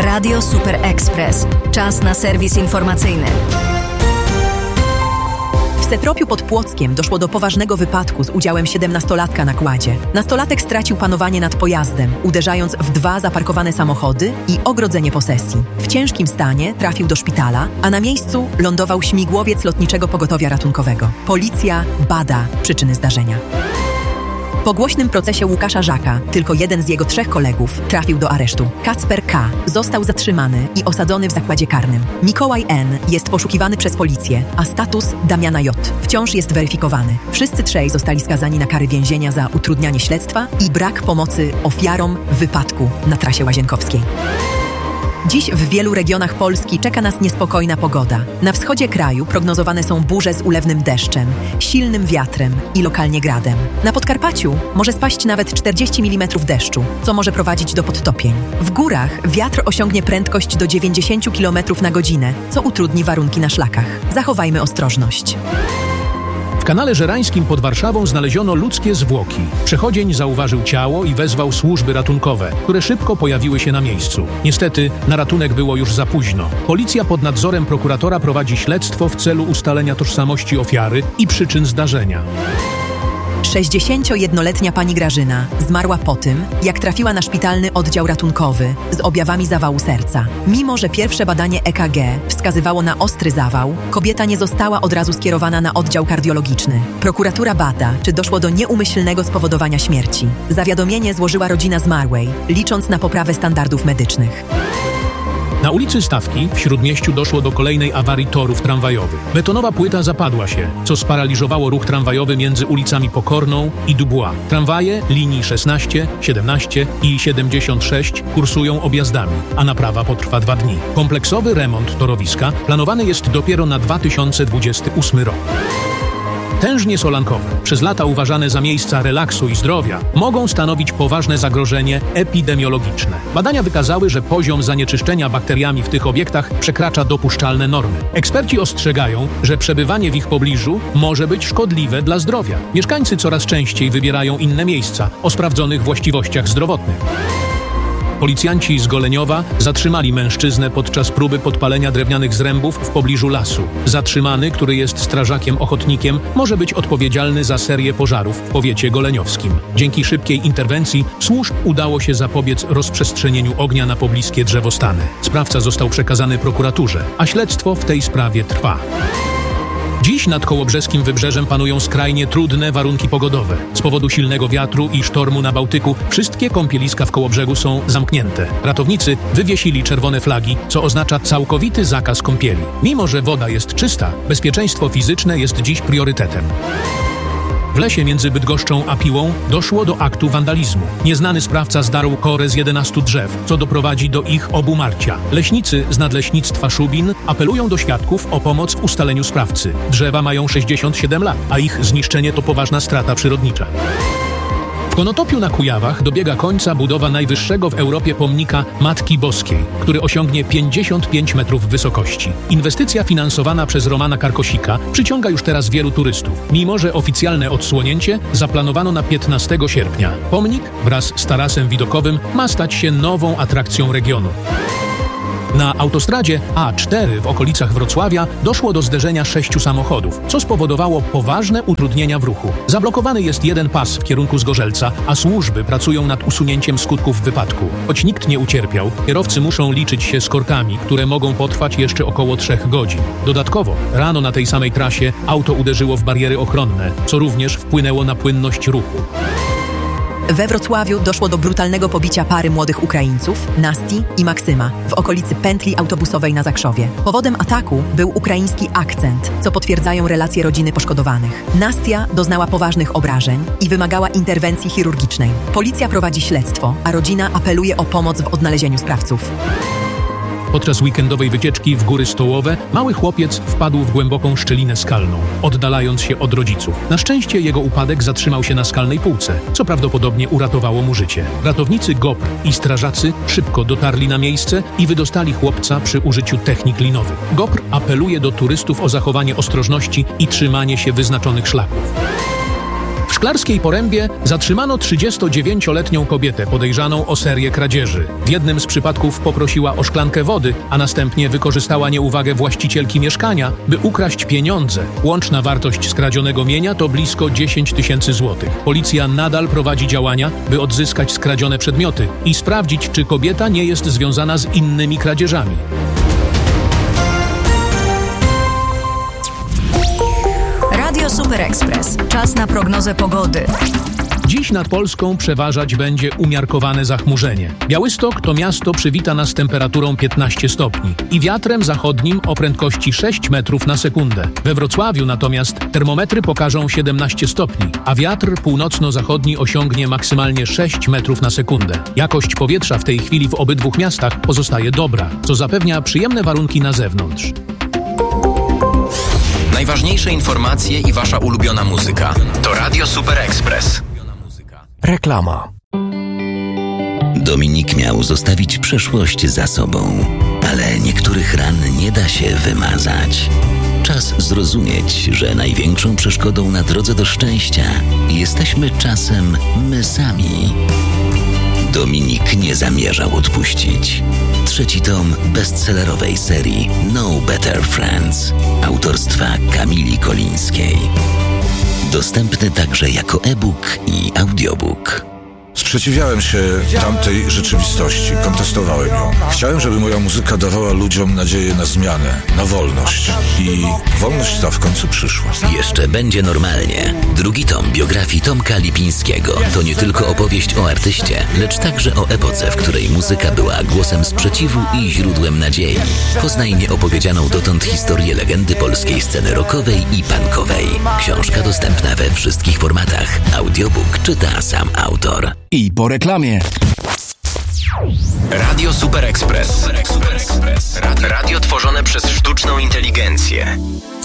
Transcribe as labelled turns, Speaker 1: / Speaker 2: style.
Speaker 1: Radio Super Express. Czas na serwis informacyjny.
Speaker 2: W Setropiu pod Płockiem doszło do poważnego wypadku z udziałem 17-latka na kładzie. Nastolatek stracił panowanie nad pojazdem, uderzając w 2 zaparkowane samochody i ogrodzenie posesji. W ciężkim stanie trafił do szpitala, a na miejscu lądował śmigłowiec Lotniczego Pogotowia Ratunkowego. Policja bada przyczyny zdarzenia. Po głośnym procesie Łukasza Żaka tylko jeden z jego 3 kolegów trafił do aresztu. Kacper K. został zatrzymany i osadzony w zakładzie karnym. Mikołaj N. jest poszukiwany przez policję, a status Damiana J. wciąż jest weryfikowany. Wszyscy 3 zostali skazani na kary więzienia za utrudnianie śledztwa i brak pomocy ofiarom wypadku na trasie łazienkowskiej. Dziś w wielu regionach Polski czeka nas niespokojna pogoda. Na wschodzie kraju prognozowane są burze z ulewnym deszczem, silnym wiatrem i lokalnie gradem. Na Podkarpaciu może spaść nawet 40 mm deszczu, co może prowadzić do podtopień. W górach wiatr osiągnie prędkość do 90 km na godzinę, co utrudni warunki na szlakach. Zachowajmy ostrożność.
Speaker 3: W kanale żerańskim pod Warszawą znaleziono ludzkie zwłoki. Przechodzień zauważył ciało i wezwał służby ratunkowe, które szybko pojawiły się na miejscu. Niestety na ratunek było już za późno. Policja pod nadzorem prokuratora prowadzi śledztwo w celu ustalenia tożsamości ofiary i przyczyn zdarzenia.
Speaker 2: 61-letnia pani Grażyna zmarła po tym, jak trafiła na szpitalny oddział ratunkowy z objawami zawału serca. Mimo że pierwsze badanie EKG wskazywało na ostry zawał, kobieta nie została od razu skierowana na oddział kardiologiczny. Prokuratura bada, czy doszło do nieumyślnego spowodowania śmierci. Zawiadomienie złożyła rodzina zmarłej, licząc na poprawę standardów medycznych.
Speaker 3: Na ulicy Stawki w Śródmieściu doszło do kolejnej awarii torów tramwajowych. Betonowa płyta zapadła się, co sparaliżowało ruch tramwajowy między ulicami Pokorną i Dubois. Tramwaje linii 16, 17 i 76 kursują objazdami, a naprawa potrwa 2 dni. Kompleksowy remont torowiska planowany jest dopiero na 2028 rok. Tężnie solankowe, przez lata uważane za miejsca relaksu i zdrowia, mogą stanowić poważne zagrożenie epidemiologiczne. Badania wykazały, że poziom zanieczyszczenia bakteriami w tych obiektach przekracza dopuszczalne normy. Eksperci ostrzegają, że przebywanie w ich pobliżu może być szkodliwe dla zdrowia. Mieszkańcy coraz częściej wybierają inne miejsca o sprawdzonych właściwościach zdrowotnych. Policjanci z Goleniowa zatrzymali mężczyznę podczas próby podpalenia drewnianych zrębów w pobliżu lasu. Zatrzymany, który jest strażakiem ochotnikiem, może być odpowiedzialny za serię pożarów w powiecie goleniowskim. Dzięki szybkiej interwencji służb udało się zapobiec rozprzestrzenieniu ognia na pobliskie drzewostany. Sprawca został przekazany prokuraturze, a śledztwo w tej sprawie trwa. Dziś nad kołobrzeskim wybrzeżem panują skrajnie trudne warunki pogodowe. Z powodu silnego wiatru i sztormu na Bałtyku wszystkie kąpieliska w Kołobrzegu są zamknięte. Ratownicy wywiesili czerwone flagi, co oznacza całkowity zakaz kąpieli. Mimo że woda jest czysta, bezpieczeństwo fizyczne jest dziś priorytetem. W lesie między Bydgoszczą a Piłą doszło do aktu wandalizmu. Nieznany sprawca zdarł korę z 11 drzew, co doprowadzi do ich obumarcia. Leśnicy z Nadleśnictwa Szubin apelują do świadków o pomoc w ustaleniu sprawcy. Drzewa mają 67 lat, a ich zniszczenie to poważna strata przyrodnicza. W Konotopiu na Kujawach dobiega końca budowa najwyższego w Europie pomnika Matki Boskiej, który osiągnie 55 metrów wysokości. Inwestycja finansowana przez Romana Karkosika przyciąga już teraz wielu turystów, mimo że oficjalne odsłonięcie zaplanowano na 15 sierpnia. Pomnik wraz z tarasem widokowym ma stać się nową atrakcją regionu. Na autostradzie A4 w okolicach Wrocławia doszło do zderzenia 6 samochodów, co spowodowało poważne utrudnienia w ruchu. Zablokowany jest jeden pas w kierunku Zgorzelca, a służby pracują nad usunięciem skutków wypadku. Choć nikt nie ucierpiał, kierowcy muszą liczyć się z korkami, które mogą potrwać jeszcze około 3 godzin. Dodatkowo, rano na tej samej trasie auto uderzyło w bariery ochronne, co również wpłynęło na płynność ruchu.
Speaker 2: We Wrocławiu doszło do brutalnego pobicia pary młodych Ukraińców, Nasti i Maksyma, w okolicy pętli autobusowej na Zakrzowie. Powodem ataku był ukraiński akcent, co potwierdzają relacje rodziny poszkodowanych. Nastia doznała poważnych obrażeń i wymagała interwencji chirurgicznej. Policja prowadzi śledztwo, a rodzina apeluje o pomoc w odnalezieniu sprawców.
Speaker 3: Podczas weekendowej wycieczki w Góry Stołowe mały chłopiec wpadł w głęboką szczelinę skalną, oddalając się od rodziców. Na szczęście jego upadek zatrzymał się na skalnej półce, co prawdopodobnie uratowało mu życie. Ratownicy GOPR i strażacy szybko dotarli na miejsce i wydostali chłopca przy użyciu technik linowych. GOPR apeluje do turystów o zachowanie ostrożności i trzymanie się wyznaczonych szlaków. W Szklarskiej Porębie zatrzymano 39-letnią kobietę podejrzaną o serię kradzieży. W jednym z przypadków poprosiła o szklankę wody, a następnie wykorzystała nieuwagę właścicielki mieszkania, by ukraść pieniądze. Łączna wartość skradzionego mienia to blisko 10 000 złotych. Policja nadal prowadzi działania, by odzyskać skradzione przedmioty i sprawdzić, czy kobieta nie jest związana z innymi kradzieżami.
Speaker 1: Radio Super Express. Czas na prognozę pogody.
Speaker 3: Dziś nad Polską przeważać będzie umiarkowane zachmurzenie. Białystok to miasto przywita nas temperaturą 15 stopni i wiatrem zachodnim o prędkości 6 metrów na sekundę. We Wrocławiu natomiast termometry pokażą 17 stopni, a wiatr północno-zachodni osiągnie maksymalnie 6 metrów na sekundę. Jakość powietrza w tej chwili w obydwu miastach pozostaje dobra, co zapewnia przyjemne warunki na zewnątrz.
Speaker 4: Najważniejsze informacje i wasza ulubiona muzyka to Radio Super Express.
Speaker 5: Reklama.
Speaker 6: Dominik miał zostawić przeszłość za sobą, ale niektórych ran nie da się wymazać. Czas zrozumieć, że największą przeszkodą na drodze do szczęścia jesteśmy czasem my sami. Dominik nie zamierzał odpuścić. 3. tom bestsellerowej serii No Better Friends autorstwa Kamili Kolińskiej. Dostępny także jako e-book i audiobook.
Speaker 7: Sprzeciwiałem się tamtej rzeczywistości, kontestowałem ją. Chciałem, żeby moja muzyka dawała ludziom nadzieję na zmianę, na wolność. I wolność ta w końcu przyszła.
Speaker 6: Jeszcze będzie normalnie. 2. tom biografii Tomka Lipińskiego to nie tylko opowieść o artyście, lecz także o epoce, w której muzyka była głosem sprzeciwu i źródłem nadziei. Poznaj nieopowiedzianą dotąd historię legendy polskiej sceny rockowej i punkowej. Książka dostępna we wszystkich formatach. Audiobook czyta sam autor.
Speaker 5: I po reklamie.
Speaker 4: Radio Super Express. Radio tworzone przez sztuczną inteligencję.